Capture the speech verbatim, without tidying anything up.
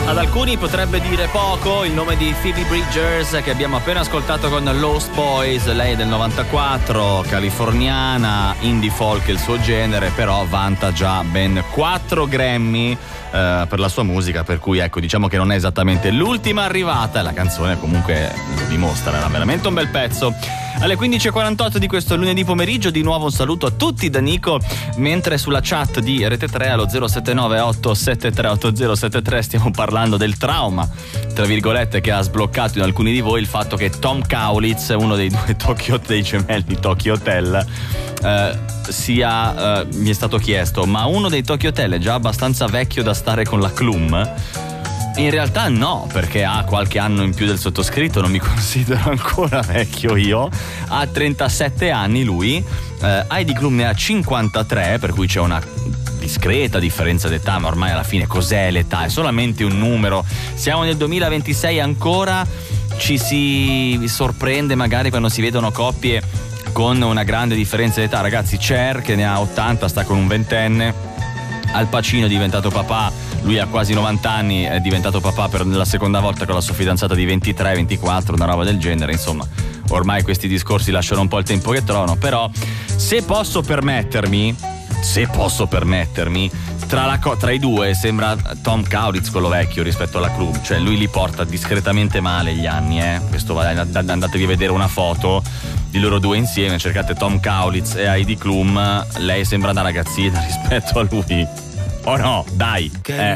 Ad alcuni potrebbe dire poco il nome di Phoebe Bridgers, che abbiamo appena ascoltato con Lost Boys. Lei è del novantaquattro, californiana, indie folk il suo genere, però vanta già ben quattro Grammy eh, per la sua musica, per cui ecco, diciamo che non è esattamente l'ultima arrivata, e la canzone comunque lo dimostra, era veramente un bel pezzo. Alle quindici e quarantotto di questo lunedì pomeriggio di nuovo un saluto a tutti da Nico, mentre sulla chat di Rete tre allo zero sette nove otto sette tre otto zero sette tre stiamo parlando del trauma, tra virgolette, che ha sbloccato in alcuni di voi il fatto che Tom Kaulitz, uno dei due Tokyo, dei gemelli Tokyo Hotel, eh, sia eh, mi è stato chiesto, ma uno dei Tokyo Hotel è già abbastanza vecchio da stare con la Clum? In realtà no, perché ha qualche anno in più del sottoscritto, non mi considero ancora vecchio io. Ha trentasette anni lui, eh, Heidi Klum ne ha cinquantatré, per cui c'è una discreta differenza d'età, ma ormai alla fine cos'è l'età? È solamente un numero. Siamo nel duemilaventisei ancora, ci si sorprende magari quando si vedono coppie con una grande differenza d'età. Ragazzi, Cher che ne ha ottanta, sta con un ventenne. Al Pacino è diventato papà, lui ha quasi novanta anni, è diventato papà per la seconda volta con la sua fidanzata di ventitré ventiquattro, una roba del genere. Insomma, ormai questi discorsi lasciano un po' il tempo che trovano, però se posso permettermi, se posso permettermi, tra, la co- tra i due sembra Tom Kaulitz quello vecchio rispetto alla Club, cioè lui li porta discretamente male gli anni, eh. Questo va, andatevi a vedere una foto di loro due insieme, cercate Tom Kaulitz e Heidi Klum, lei sembra una ragazzina rispetto a lui. Oh no, dai, eh.